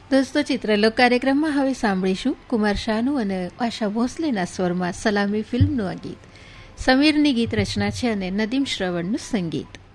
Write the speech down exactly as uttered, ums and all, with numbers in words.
દોસ્તો, ચિત્રલોક કાર્યક્રમમાં હવે સાંભળીશું કુમાર શાનુ અને આશા ભોસલેના સ્વરમાં સલામી ફિલ્મનું આ ગીત. સમીરની ગીત રચના છે અને નદીમ શ્રવણનું સંગીત.